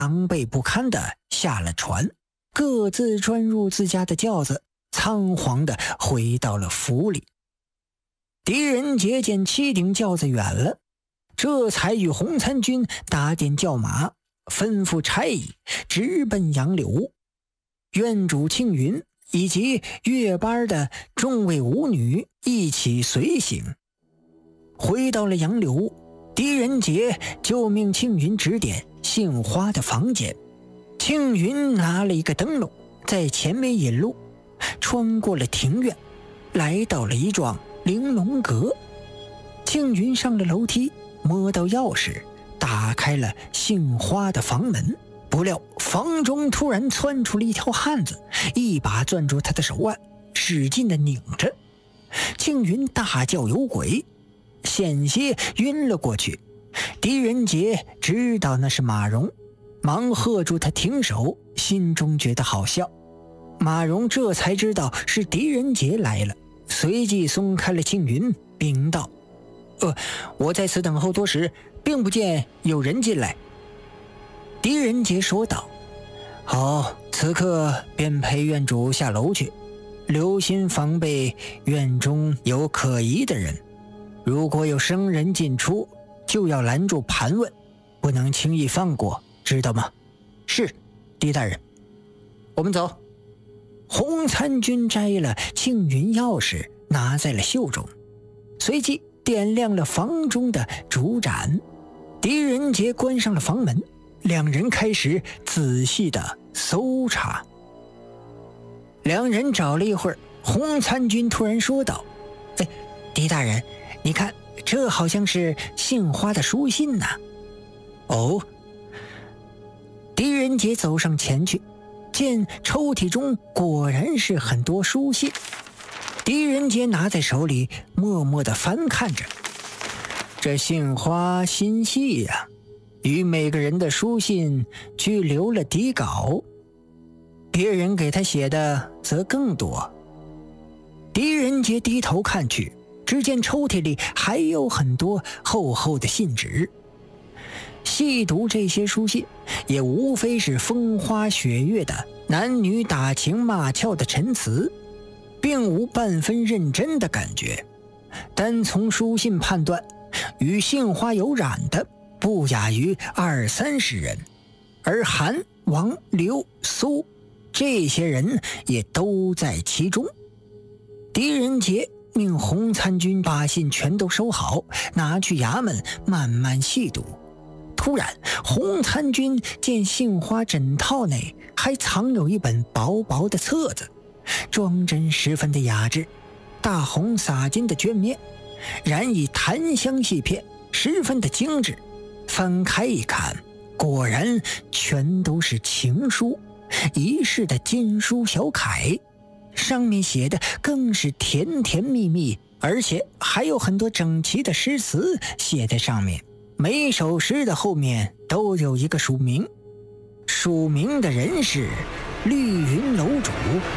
狼狈不堪地下了船，各自钻入自家的轿子，仓皇地回到了府里。狄仁杰见7顶轿子远了，这才与洪参军打点轿马，吩咐差役直奔杨柳屋。院主庆云以及月班的众位舞女一起随行。回到了杨柳屋，狄仁杰就命庆云指点杏花的房间。庆云拿了一个灯笼，在前面引路，穿过了庭院，来到了一幢玲珑阁。庆云上了楼梯，摸到钥匙，打开了杏花的房门。不料房中突然窜出了一条汉子，一把攥住他的手腕，使劲地拧着。庆云大叫有鬼，险些晕了过去。狄仁杰知道那是马蓉，忙喝住他停手，心中觉得好笑。马蓉这才知道是狄仁杰来了，随即松开了庆云，禀道：我在此等候多时，并不见有人进来。狄仁杰说道：好，此刻便陪院主下楼去，留心防备院中有可疑的人，如果有生人进出，就要拦住盘问，不能轻易放过，知道吗？是，狄大人。我们走。洪参军摘了庆云钥匙，拿在了袖中，随即点亮了房中的烛盏。狄仁杰关上了房门，两人开始仔细的搜查。两人找了一会儿，洪参军突然说道：狄大人，你看，这好像是杏花的书信呐。哦。狄仁杰走上前去，见抽屉中果然是很多书信。狄仁杰拿在手里，默默地翻看着。这杏花心细呀，与每个人的书信俱留了底稿，别人给他写的则更多。狄仁杰低头看去，只见抽屉里还有很多厚厚的信纸。细读这些书信，也无非是风花雪月的男女打情骂俏的陈词，并无半分认真的感觉。单从书信判断，与杏花有染的不亚于20-30人，而韩、王、刘、苏这些人也都在其中。狄仁杰命洪参军把信全都收好，拿去衙门慢慢细读。突然，洪参军见杏花枕套内还藏有一本薄薄的册子，装帧十分的雅致，大红洒金的绢面，染以檀香细片，十分的精致。翻开一看，果然全都是情书，一式的金书小楷，上面写的更是甜甜蜜蜜，而且还有很多整齐的诗词写在上面。每首诗的后面都有一个署名，署名的人是绿云楼主。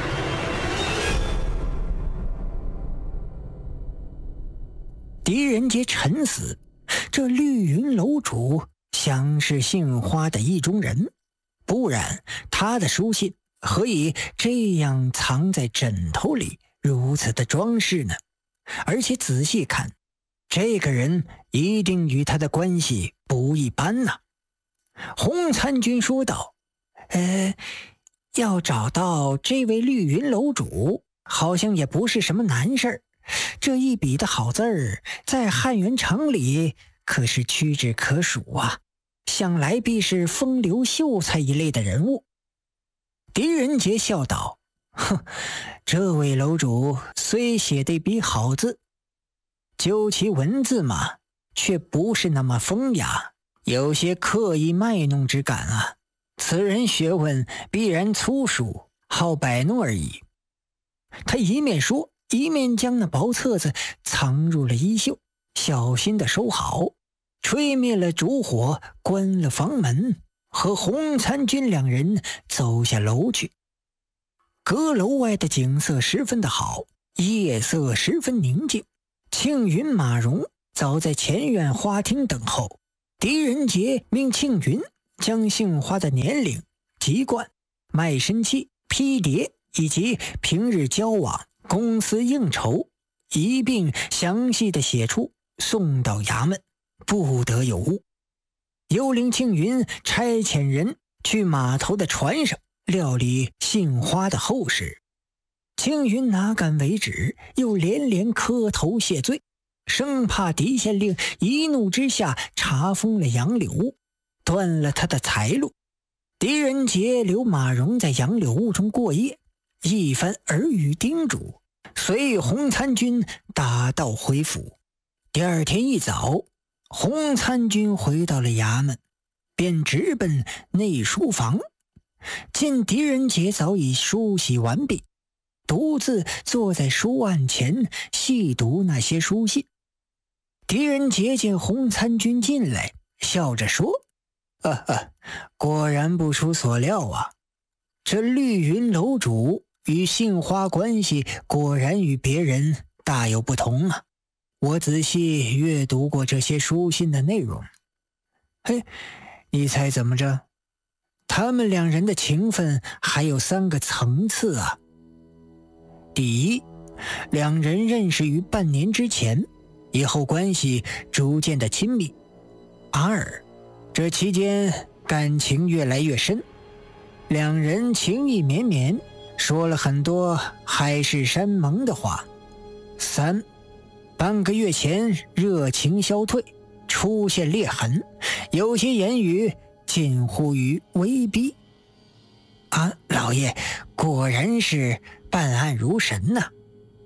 狄仁杰沉思，这绿云楼主想是杏花的意中人，不然他的书信何以这样藏在枕头里，如此的装饰呢？而且仔细看，这个人一定与他的关系不一般呐。洪参军说道：要找到这位绿云楼主，好像也不是什么难事儿。这一笔的好字儿，在汉元城里可是屈指可数啊，想来必是风流秀才一类的人物。狄仁杰笑道：这位楼主虽写得一笔好字，究其文字嘛，却不是那么风雅，有些刻意卖弄之感啊。此人学问必然粗疏，好摆弄而已。他一面说，一面将那薄册子藏入了衣袖，小心地收好，吹灭了烛火，关了房门，和洪参军两人走下楼去。阁楼外的景色十分的好，夜色十分宁静。庆云、马蓉早在前院花厅等候。狄仁杰命庆云将杏花的年龄、籍贯、卖身契、批牒以及平日交往、公司应酬一并详细的写出，送到衙门，不得有误。幽灵庆云差遣人去码头的船上料理杏花的后事。庆云哪敢为止，又连连磕头谢罪，生怕狄县令一怒之下查封了杨柳屋，断了他的财路。狄仁杰留马荣在杨柳屋中过夜，一番耳语叮嘱，随洪参军打道回府。第二天一早，洪参军回到了衙门，便直奔内书房，见狄仁杰早已梳洗完毕，独自坐在书案前细读那些书信。狄仁杰见洪参军进来，笑着说：果然不出所料啊，这绿云楼主与杏花关系果然与别人大有不同啊。我仔细阅读过这些书信的内容。嘿，你猜怎么着？他们两人的情分还有3个层次啊。第一，两人认识于半年之前，以后关系逐渐的亲密。二，这期间感情越来越深，两人情意绵绵，说了很多海誓山盟的话。三，半个月前热情消退，出现裂痕，有些言语近乎于威逼。老爷果然是办案如神呐。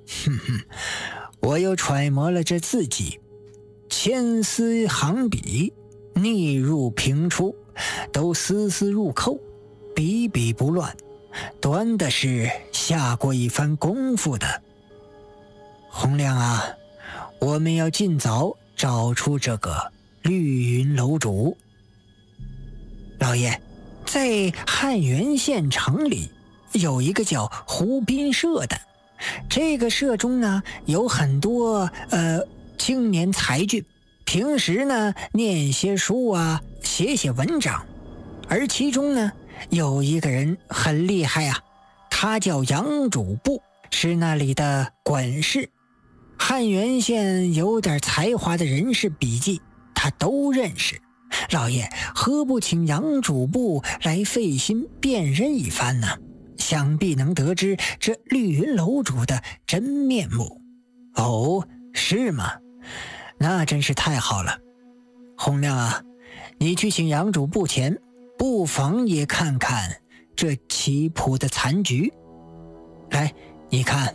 我又揣摩了这字迹，千丝行笔，逆入平出，都丝丝入扣，笔笔不乱，端的是下过一番功夫的。洪亮啊，我们要尽早找出这个绿云楼主。老爷，在汉源县城里有一个叫湖滨社的，这个社中呢有很多青年才俊，平时呢念些书啊，写写文章。而其中呢有一个人很厉害啊，他叫杨主簿，是那里的管事。汉源县有点才华的人士笔记他都认识。老爷何不请杨主簿来费心辨认一番呢？想必能得知这绿云楼主的真面目。是吗？那真是太好了。洪亮啊，你去请杨主簿前，不妨也看看这棋谱的残局。来，你看。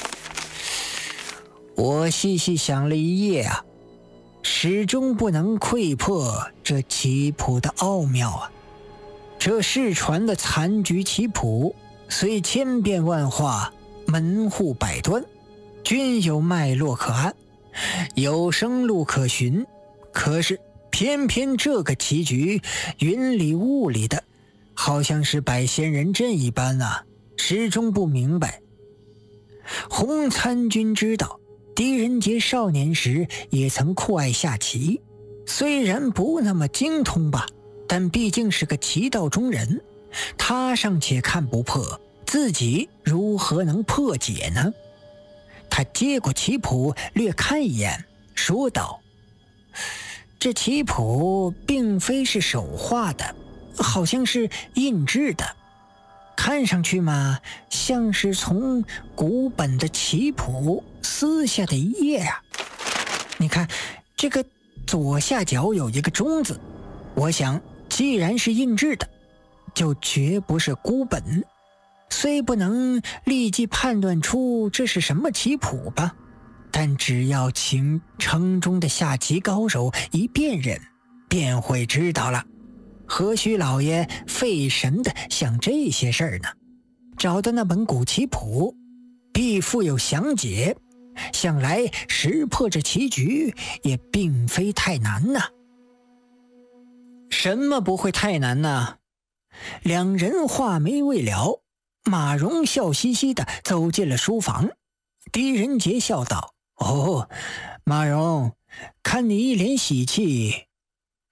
我细细想了一夜啊，始终不能窥破这棋谱的奥妙啊。这世传的残局棋谱虽千变万化，门户百端，均有脉络可按，有生路可循，可是偏偏这个棋局云里雾里的，好像是摆仙人阵一般啊，始终不明白。洪参军知道狄仁杰少年时也曾酷爱下棋，虽然不那么精通吧，但毕竟是个棋道中人，他尚且看不破，自己如何能破解呢？他接过棋谱略看一眼，说道：这棋谱并非是手画的，好像是印制的，看上去嘛，像是从古本的棋谱撕下的一页啊。你看这个左下角有一个中字，我想既然是印制的，就绝不是孤本。虽不能立即判断出这是什么棋谱吧，但只要请城中的下棋高手一辨认，便会知道了。何须老爷费神的想这些事儿呢？找到那本古棋谱，必附有详解，想来识破这棋局也并非太难呐。什么不会太难呢？两人话没未了，马荣笑嘻嘻地走进了书房。狄仁杰笑道：马荣，看你一脸喜气，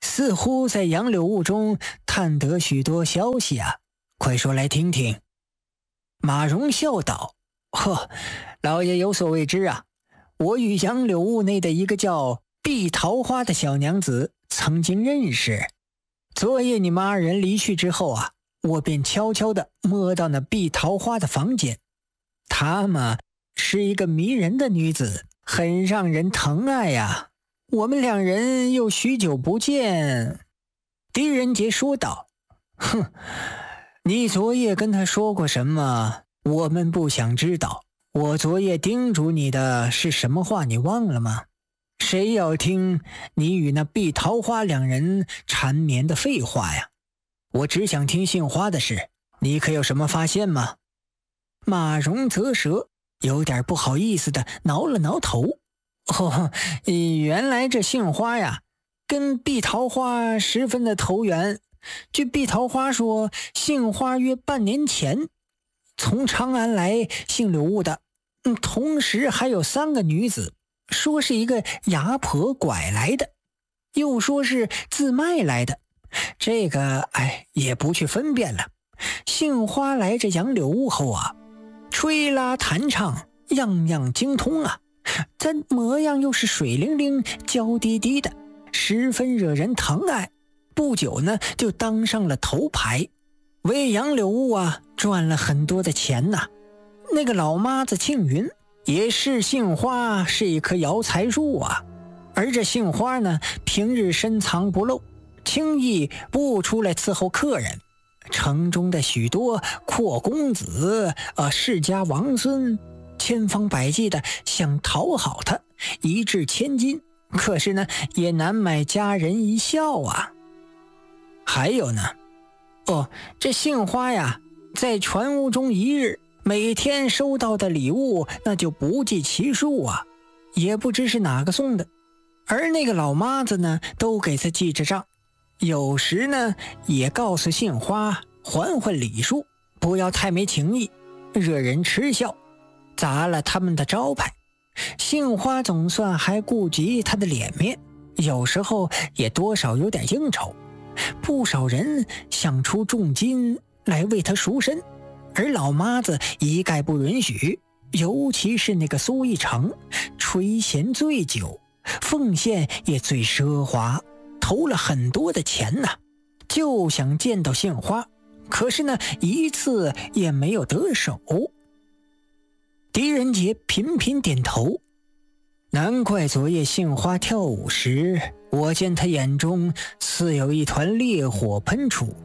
似乎在杨柳雾中探得许多消息啊，快说来听听。马荣笑道：呵，老爷有所未知啊，我与杨柳雾内的一个叫碧桃花的小娘子曾经认识。昨夜你们二人离去之后啊，我便悄悄地摸到那碧桃花的房间。她嘛，是一个迷人的女子，很让人疼爱呀。我们两人又许久不见。狄仁杰说道：哼，你昨夜跟她说过什么？我们不想知道。我昨夜叮嘱你的是什么话，你忘了吗？谁要听你与那碧桃花两人缠绵的废话呀？我只想听杏花的事，你可有什么发现吗？马荣啧舌，有点不好意思的挠了挠头。哦，原来这杏花呀，跟碧桃花十分的投缘。据碧桃花说，杏花约半年前从长安来姓柳雾的，同时还有3个女子，说是一个牙婆拐来的，又说是自卖来的。这个也不去分辨了。杏花来这杨柳雾后啊，吹拉弹唱样样精通啊，他模样又是水灵灵娇滴滴的，十分惹人疼爱。不久呢，就当上了头牌，为杨柳雾啊赚了很多的钱呐。那个老妈子庆云也是杏花是一棵摇财树啊，而这杏花呢，平日深藏不露，轻易不出来伺候客人。城中的许多阔公子世家王孙千方百计的想讨好他，一掷千金，可是呢也难买佳人一笑啊。还有呢，这杏花呀，在船屋中一日，每天收到的礼物那就不计其数啊，也不知是哪个送的。而那个老妈子呢，都给他记着账，有时呢也告诉杏花还礼数，不要太没情义，惹人嗤笑，砸了他们的招牌。杏花总算还顾及他的脸面，有时候也多少有点应酬。不少人想出重金来为他赎身，而老妈子一概不允许。尤其是那个苏一成，垂涎最久，奉献也最奢华，投了很多的钱呐，就想见到杏花，可是呢，一次也没有得手。狄仁杰频频点头，难怪昨夜杏花跳舞时，我见他眼中似有一团烈火喷出。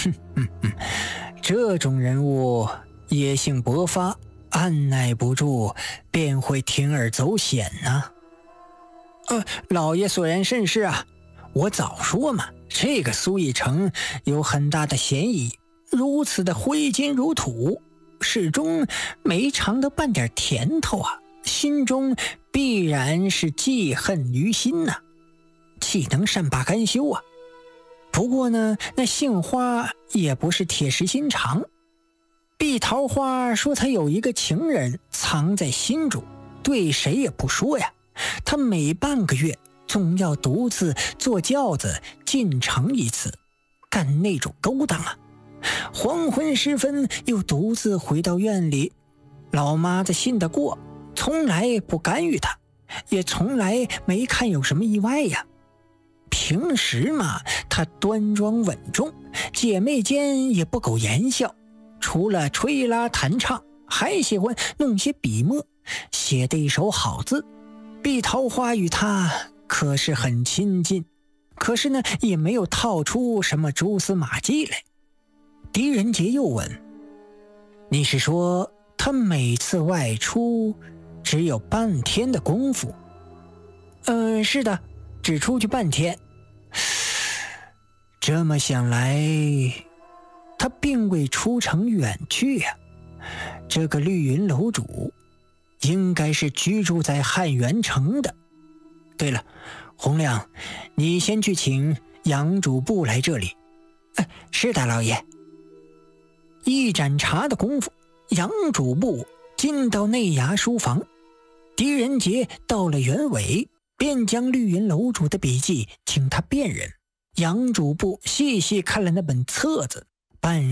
这种人物野性勃发，按耐不住便会铤而走险呐。老爷所言甚是啊，我早说嘛，这个苏一成有很大的嫌疑，如此的挥金如土，始终没尝得半点甜头啊，心中必然是记恨于心呐，岂能善罢甘休啊？不过呢，那杏花也不是铁石心肠。碧桃花说她有一个情人藏在心中，对谁也不说呀。她每半个月总要独自坐轿子进城一次，干那种勾当啊。黄昏时分又独自回到院里，老妈子信得过，从来不干预她，也从来没看有什么意外呀。平时嘛，她端庄稳重，姐妹间也不苟言笑，除了吹拉弹唱，还喜欢弄些笔墨，写的一手好字。碧桃花与她可是很亲近，可是呢，也没有套出什么蛛丝马迹来。狄仁杰又问：你是说她每次外出只有半天的功夫？是的，只出去半天。这么想来，他并未出城远去呀。这个绿云楼主应该是居住在汉元城的。对了，洪亮，你先去请杨主簿来这里。是的，老爷。一盏茶的功夫，杨主簿进到内衙书房，狄仁杰到了原委，便将绿云楼主的笔记请他辨认。 杨主簿细细看了那本册子，半